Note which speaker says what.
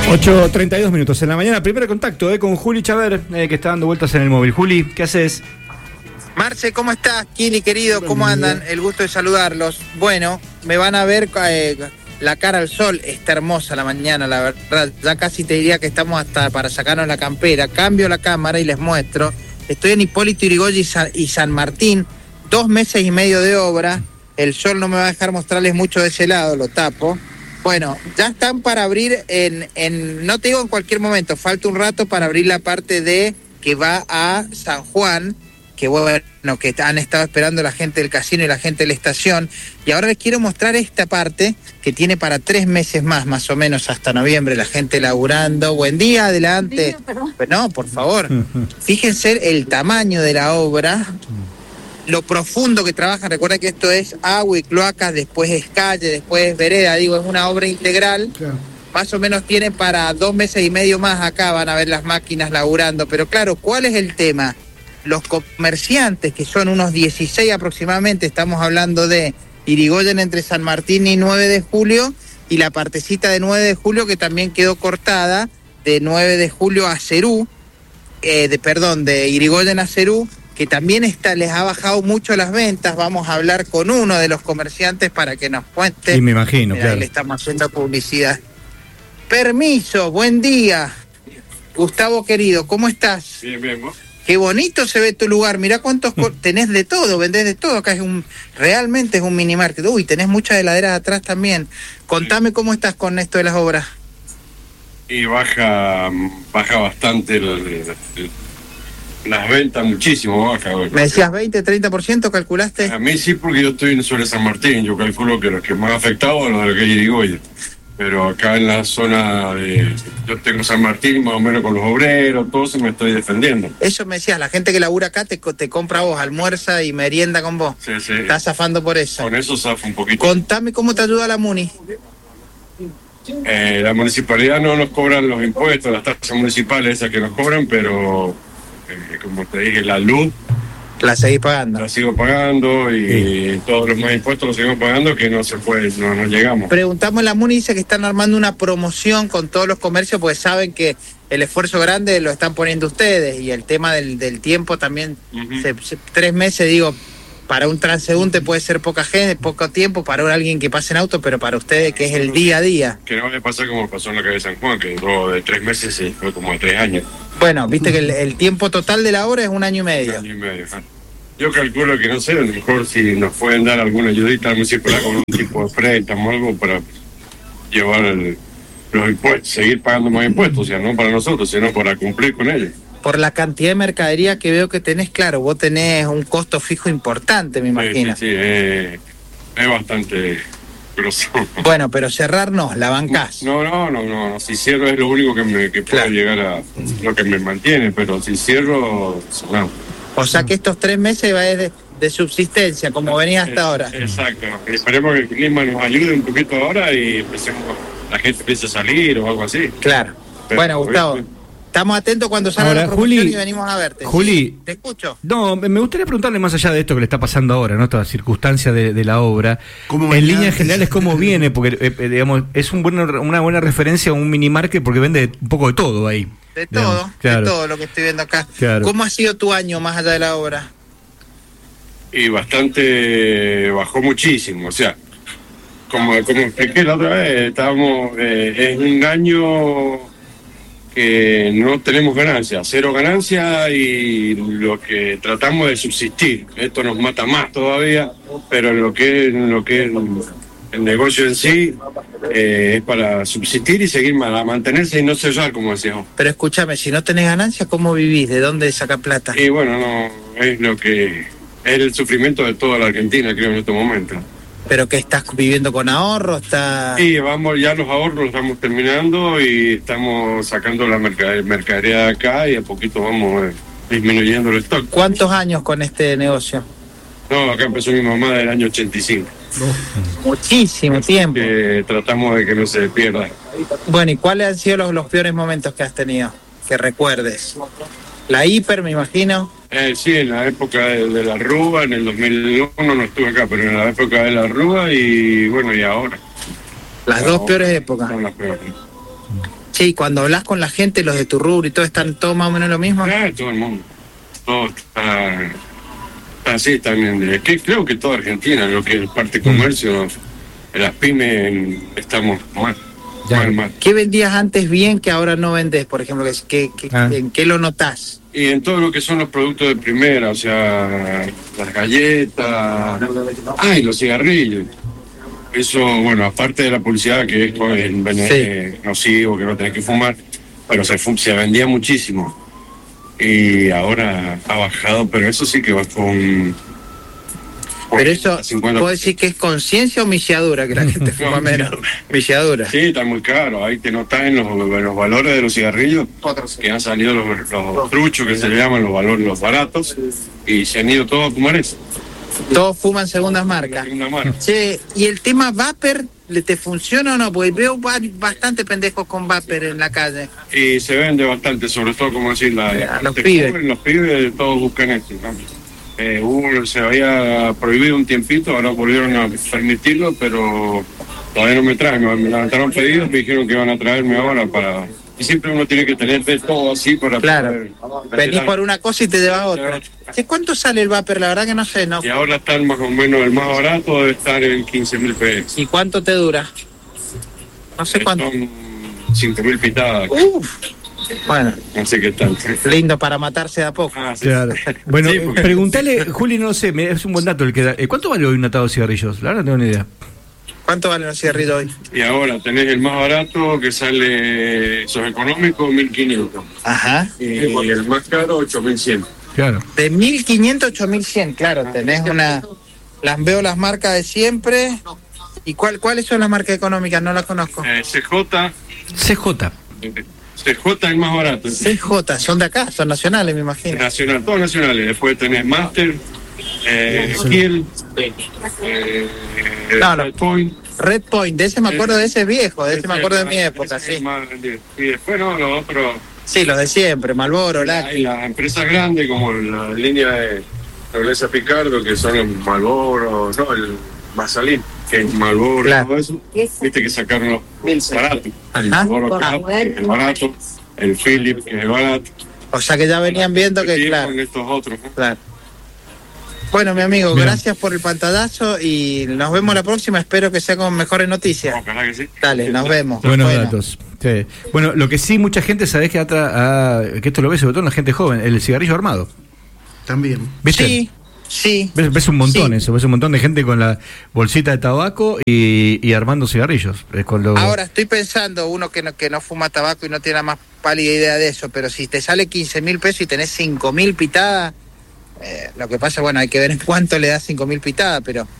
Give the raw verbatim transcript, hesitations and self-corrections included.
Speaker 1: ocho treinta y dos minutos en la mañana, primer contacto eh, con Juli Chaver, eh, que está dando vueltas en el móvil. Juli, ¿qué haces?
Speaker 2: Marce, ¿cómo estás? Kili, querido, ¿cómo andan? El gusto de saludarlos. Bueno, me van a ver eh, la cara al sol, está hermosa la mañana, la verdad. Ya casi te diría que estamos hasta para sacarnos la campera. Cambio la cámara y les muestro. Estoy en Hipólito Yrigoyen y San, y San Martín, dos meses y medio de obra. El sol no me va a dejar mostrarles mucho de ese lado, lo tapo. Bueno, ya están para abrir en, en, no te digo en cualquier momento, falta un rato para abrir la parte de que va a San Juan, que bueno, que han estado esperando la gente del casino y la gente de la estación, y ahora les quiero mostrar esta parte que tiene para tres meses más, más o menos hasta noviembre, la gente laburando. Buen día, adelante. No, por favor, fíjense el tamaño de la obra, lo profundo que trabajan. Recuerda que esto es agua y cloacas, después es calle, después es vereda, digo, es una obra integral. Claro. Más o menos tiene para dos meses y medio más acá, van a ver las máquinas laburando. Pero claro, ¿cuál es el tema? Los comerciantes, que son unos dieciséis aproximadamente, estamos hablando de Yrigoyen entre San Martín y nueve de julio, y la partecita de nueve de julio que también quedó cortada, de nueve de julio a Cerú, eh, de, perdón, de Yrigoyen a Cerú, que también está, les ha bajado mucho las ventas. Vamos a hablar con uno de los comerciantes para que nos cuente.
Speaker 1: Sí, me imagino,
Speaker 2: Mirá,
Speaker 1: claro.
Speaker 2: ahí le estamos haciendo publicidad. Permiso, buen día. Gustavo, querido, ¿cómo estás?
Speaker 3: Bien, bien, ¿vos?
Speaker 2: Qué bonito se ve tu lugar. Mirá cuántos co- tenés de todo, vendés de todo. Acá es un, realmente es un mini market. Uy, tenés muchas heladeras atrás también. Contame cómo estás con esto de las obras.
Speaker 3: Y baja baja bastante el, el, el, las ventas, muchísimo baja. Bueno.
Speaker 2: Me decías veinte, treinta por ciento, ¿calculaste?
Speaker 3: A mí sí, porque yo estoy sobre San Martín. Yo calculo que los que más afectados son los de que Yrigoyen. Pero acá en la zona de... Yo tengo San Martín, más o menos con los obreros, todo se me estoy defendiendo.
Speaker 2: Eso me decías, la gente que labura acá te, te compra a vos, almuerza y merienda con vos.
Speaker 3: Sí, sí.
Speaker 2: Estás zafando por eso.
Speaker 3: Con eso zafa un poquito.
Speaker 2: Contame cómo te ayuda la Muni.
Speaker 3: Eh, la municipalidad no nos cobran los impuestos, las tasas municipales esas que nos cobran, pero eh, como te dije, la luz
Speaker 2: La seguís pagando.
Speaker 3: la sigo pagando y sí. Todos los más impuestos los seguimos pagando, que no se puede, no, no llegamos.
Speaker 2: Preguntamos, la Muni dice que están armando una promoción con todos los comercios porque saben que el esfuerzo grande lo están poniendo ustedes, y el tema del, del tiempo también. Uh-huh. se, se, tres meses, digo, para un transeúnte puede ser poca gente, poco tiempo, para alguien que pase en auto, pero para ustedes que es el día a día.
Speaker 3: Que no vaya a pasar como pasó en la calle de San Juan, que duró de tres meses y fue como de tres años.
Speaker 2: Bueno, viste que el, el tiempo total de la obra es un año y medio.
Speaker 3: Un año y medio. Yo calculo que, no sé, a lo mejor si nos pueden dar alguna ayudita al municipio con un tipo de préstamo o algo para llevar el, los impuestos, seguir pagando más impuestos, o sea, no para nosotros, sino para cumplir con ellos.
Speaker 2: Por la cantidad de mercadería que veo que tenés, claro, vos tenés un costo fijo importante, me imagino.
Speaker 3: Sí, sí, sí, es, es bastante grosso.
Speaker 2: Bueno, pero cerrar no, la bancás.
Speaker 3: No, no, no, no, no. Si cierro es lo único que me que puede claro. llegar a lo que me mantiene, pero si cierro, no.
Speaker 2: O sea que estos tres meses va a de, de subsistencia, como venía hasta
Speaker 3: es,
Speaker 2: ahora.
Speaker 3: Exacto. Esperemos que el clima nos ayude un poquito ahora y empecemos, la gente empiece a salir o algo así.
Speaker 2: Claro. Pero, bueno, Gustavo, ¿viste? Estamos atentos cuando salga ahora, la promoción Juli, y venimos a verte.
Speaker 1: Juli,
Speaker 2: ¿Sí? ¿Te escucho?
Speaker 1: No, me gustaría preguntarle más allá de esto que le está pasando ahora, ¿no? Toda circunstancia de, de la obra. En líneas generales, ¿cómo viene? Porque, eh, digamos, es un buen, una buena referencia a un minimarket porque vende un poco de todo ahí.
Speaker 2: De todo, digamos, claro. de todo lo que estoy viendo acá. Claro. ¿Cómo ha sido tu año más allá de la obra?
Speaker 3: Y bastante, bajó muchísimo, o sea, como, como expliqué la otra vez, estábamos, eh, es un año que no tenemos ganancias, cero ganancias, y lo que tratamos de subsistir. Esto nos mata más todavía, pero lo que es, lo que es el negocio en sí eh, es para subsistir y seguir para mantenerse y no cerrar, como decíamos.
Speaker 2: Pero escúchame, si no tenés ganancias, ¿cómo vivís? ¿De dónde sacás plata?
Speaker 3: Y bueno, no es lo que es el sufrimiento de toda la Argentina, creo, en estos momentos.
Speaker 2: ¿Pero que estás viviendo con ahorros? Está...
Speaker 3: Sí, vamos, ya los ahorros los estamos terminando y estamos sacando la mercadería, mercadería de acá y a poquito vamos eh, disminuyendo el stock.
Speaker 2: ¿Cuántos años con este negocio?
Speaker 3: No, acá empezó mi mamá del año ochenta y cinco.
Speaker 2: No. Muchísimo Así tiempo.
Speaker 3: Que tratamos de que no se pierda.
Speaker 2: Bueno, ¿y cuáles han sido los, los peores momentos que has tenido? Que recuerdes. La hiper, me imagino.
Speaker 3: Eh, sí, en la época de, de la Rúa, en el dos mil uno no estuve acá, pero en la época de la Rúa y bueno, y ahora.
Speaker 2: Las
Speaker 3: ahora,
Speaker 2: dos peores épocas.
Speaker 3: Son las peores.
Speaker 2: Sí, cuando hablas con la gente, los de tu rubro y todo, ¿están todos más o menos lo mismo?
Speaker 3: Claro, todo el mundo. Todo está, está así también. Es que creo que toda Argentina, lo que es parte comercio, las pymes, estamos mal. mal, mal.
Speaker 2: ¿Qué vendías antes bien que ahora no vendés, por ejemplo? ¿Qué, qué, ah. ¿En qué lo notás?
Speaker 3: Y en todo lo que son los productos de primera, o sea, las galletas, ay, los cigarrillos. Eso, bueno, aparte de la publicidad, que es sí. nocivo, que no tenés que fumar, pero se, se vendía muchísimo. Y ahora ha bajado, pero eso sí que bajó un...
Speaker 2: Pero eso, ¿puedo decir que es conciencia o misiadura que la gente fuma no, menos? Misiadura.
Speaker 3: Sí, está muy caro. Ahí te notas en los, en los valores de los cigarrillos, que han salido los, los truchos, que se le llaman los valores, los baratos, y se han ido todos a fumar eso.
Speaker 2: Todos fuman segundas marcas. Segunda marca. Che, ¿y el tema vapor, le te funciona o no? Porque veo bastante pendejos con vapor en la calle.
Speaker 3: Y se vende bastante, sobre todo, como decir, la,
Speaker 2: a los pibes.
Speaker 3: Joven, los pibes todos buscan esto, ¿no? Eh, hubo, se había prohibido un tiempito, ahora volvieron a permitirlo, pero todavía no me traen. Me, me levantaron pedidos, me dijeron que iban a traerme ahora para... Y siempre uno tiene que tener de todo así para
Speaker 2: claro. poder... Venís por una cosa y te llevas otra. ¿Sí, ¿cuánto sale el vapor? La verdad que no sé, ¿no?
Speaker 3: Y ahora está más o menos, el más barato debe estar en quince mil pesos.
Speaker 2: ¿Y cuánto te dura? No sé cuánto.
Speaker 3: Son cinco mil pitadas.
Speaker 2: Uf. Bueno,
Speaker 3: no sé qué tal.
Speaker 2: Lindo para matarse de a poco.
Speaker 1: Ah, sí. Claro. Bueno, sí, porque... preguntale, Juli, no sé, es un buen dato el que da. ¿Cuánto vale hoy un atado de cigarrillos? La verdad no tengo ni idea.
Speaker 2: ¿Cuánto vale un cigarrillo hoy?
Speaker 3: Y ahora tenés el más barato que sale, sos económico, mil quinientos.
Speaker 2: Ajá.
Speaker 3: Y el más caro, ocho mil cien.
Speaker 1: Claro.
Speaker 2: De mil quinientos a ocho mil cien, claro, tenés una... Las veo las marcas de siempre. ¿Y cuál, cuáles son las marcas económicas? No las conozco.
Speaker 3: Eh, C J.
Speaker 1: C J.
Speaker 3: C J es el más barato.
Speaker 2: C J, son de acá, son nacionales, me imagino.
Speaker 3: Nacional, todos nacionales. Después tenés Master, eh, Kiel, eh,
Speaker 2: no, no. Red Point. Red Point, de ese me acuerdo, de ese viejo, de ese me acuerdo de mi época, sí.
Speaker 3: Y después no, los otros.
Speaker 2: Sí, los de siempre, Marlboro, Lucky.
Speaker 3: Las empresas grandes como la línea de Nobleza Picardo, que son el Marlboro, no, el Masalín, que es Marlboro, claro. Todo eso. Viste que sacaron los baratos. El Marlboro Cap, que es el barato, el Philip, que es el barato.
Speaker 2: O sea que ya venían viendo que, claro.
Speaker 3: Con estos otros, ¿no?
Speaker 2: Claro. Bueno, mi amigo, bien. Gracias por el pantallazo y nos vemos la próxima. Espero que sea con mejores noticias.
Speaker 3: Ojalá que sí.
Speaker 2: Dale, nos vemos.
Speaker 1: Buenos bueno. datos. Sí. Bueno, lo que sí, mucha gente sabés que atra, a, que esto lo ve sobre todo en la gente joven, el cigarrillo armado.
Speaker 4: También.
Speaker 1: ¿Viste?
Speaker 2: Sí, sí.
Speaker 1: Ves, ves un montón
Speaker 2: sí.
Speaker 1: eso, ves un montón de gente con la bolsita de tabaco y, y armando cigarrillos. Con lo...
Speaker 2: Ahora estoy pensando, uno que no, que no fuma tabaco y no tiene la más pálida idea de eso, pero si te sale quince mil pesos y tenés cinco mil pitadas, eh, lo que pasa, bueno, hay que ver en cuánto le das cinco mil pitadas, pero